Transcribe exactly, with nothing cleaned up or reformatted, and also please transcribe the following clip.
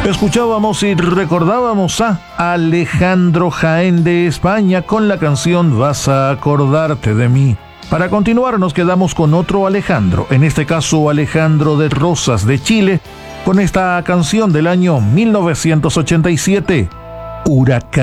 Escuchábamos y recordábamos a Alejandro Jaén de España con la canción Vas a acordarte de mí. Para continuar nos quedamos con otro Alejandro, en este caso Alejandro de Rosas de Chile, con esta canción del año mil novecientos ochenta y siete, Huracán.